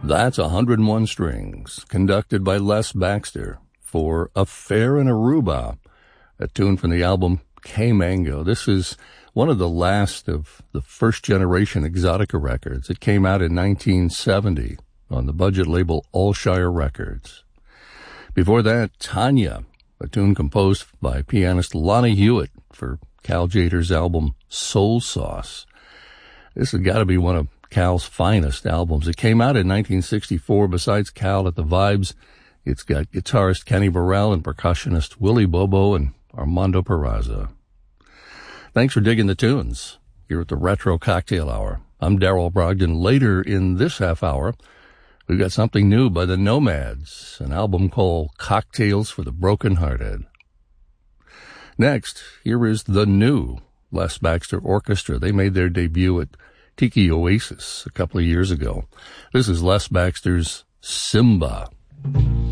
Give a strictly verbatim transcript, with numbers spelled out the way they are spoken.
That's one hundred one Strings, conducted by Les Baxter, for Affair in Aruba, a tune from the album K-Mango. This is one of the last of the first-generation Exotica records. It came out in nineteen seventy on the budget label Allshire Records. Before that, Tanya, a tune composed by pianist Lonnie Hewitt for Cal Tjader's album Soul Sauce. This has got to be one of Cal's finest albums. It came out in nineteen sixty-four. Besides Cal at the vibes, it's got guitarist Kenny Burrell and percussionist Willie Bobo and Armando Peraza. Thanks for digging the tunes here at the Retro Cocktail Hour. I'm Darrell Brogdon. Later in this half hour, we've got something new by the Nomads, an album called Cocktails for the Brokenhearted. Next, here is the new Les Baxter Orchestra. They made their debut at Tiki Oasis a couple of years ago. This is Les Baxter's Simba.